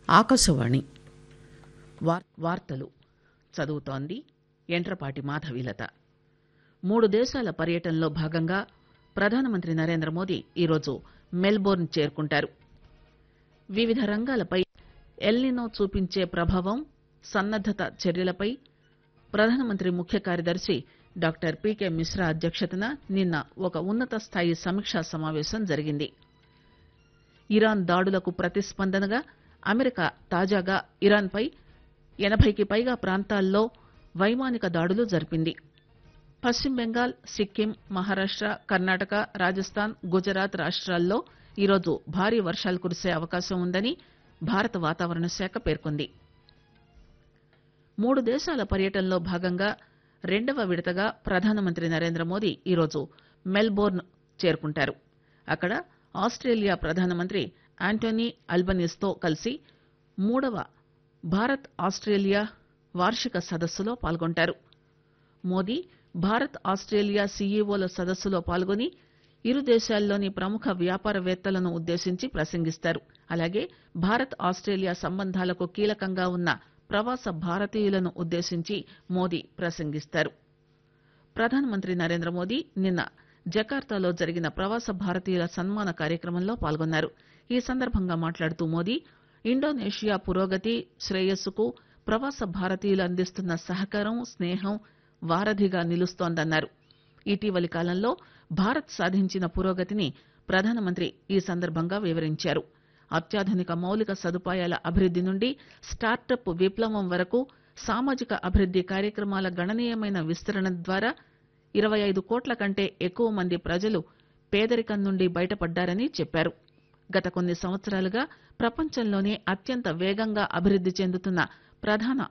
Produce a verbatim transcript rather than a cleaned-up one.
Akashvani war- వార్తలు చదువుతోంది ఎంట్రపాటి మాధవీలత. మూడు దేశాల పర్యటనలో భాగంగా ప్రధానమంత్రి నరేంద్ర మోదీ ఈరోజు మెల్బోర్న్ చేరుకుంటారు. వివిధ రంగాలపై ఎల్నినో చూపించే ప్రభావం, సన్నద్దత చర్యలపై ప్రధానమంత్రి ముఖ్య కార్యదర్శి డాక్టర్ పీకే మిశ్రా అధ్యక్షతన నిన్న ఒక ఉన్నత స్థాయి సమీక్షా సమావేశం జరిగింది. ఇరాన్ దాడులకు ప్రతిస్పందనగా అమెరికా తాజాగా ఇరాన్ పై ఎనబైకి పైగా ప్రాంతాల్లో వైమానిక దాడులు జరిపింది. పశ్చిమ బెంగాల్, సిక్కిం, మహారాష్ట, కర్ణాటక, రాజస్థాన్, గుజరాత్ రాష్ట్రాల్లో ఈరోజు భారీ వర్షాలు కురిసే అవకాశం ఉందని భారత వాతావరణ శాఖ పేర్కొంది. మూడు దేశాల పర్యటనలో భాగంగా రెండవ విడతగా ప్రధానమంత్రి నరేంద్ర మోదీ ఈరోజు మెల్బోర్న్ చేరుకుంటారు. అక్కడ ఆస్టేలియా ప్రధానమంత్రి ఆంటోనీ అల్బనీస్ తో కలిసి మూడవ భారత్ ఆస్టేలియా వార్షిక సదస్సులో పాల్గొంటారు. మోదీ భారత్ ఆస్టేలియా సీఈఓల సదస్సులో పాల్గొని ఇరు దేశాల్లోని ప్రముఖ వ్యాపారవేత్తలను ఉద్దేశించి ప్రసంగిస్తారు. అలాగే భారత్ ఆస్టేలియా సంబంధాలకు కీలకంగా ఉన్న ప్రవాస భారతీయులను ఉద్దేశించి మోదీ ప్రసంగిస్తారు. ప్రధానమంత్రి నరేంద్ర మోదీ నిన్న జకార్తాలో జరిగిన ప్రవాస భారతీయుల సన్మాన కార్యక్రమంలో పాల్గొన్నారు. ఈ సందర్భంగా మాట్లాడుతూ మోదీ ఇండోనేషియా పురోగతి, శ్రేయస్సుకు ప్రవాస భారతీయులు అందిస్తున్న సహకారం, స్నేహం వారధిగా నిలుస్తోందన్నారు. ఇటీవలి కాలంలో భారత్ సాధించిన పురోగతిని ప్రధానమంత్రి ఈ సందర్భంగా వివరించారు. అత్యాధునిక మౌలిక సదుపాయాల అభివృద్ది నుండి స్టార్టప్ విప్లవం వరకు సామాజిక అభివృద్ది కార్యక్రమాల గణనీయమైన విస్తరణ ద్వారా ఇరవై ఐదు కోట్ల కంటే ఎక్కువ మంది ప్రజలు పేదరికం నుండి బయటపడ్డారని చెప్పారు. గత కొన్ని సంవత్సరాలుగా ప్రపంచంలోనే అత్యంత వేగంగా అభివృద్ది చెందుతున్న ప్రధాన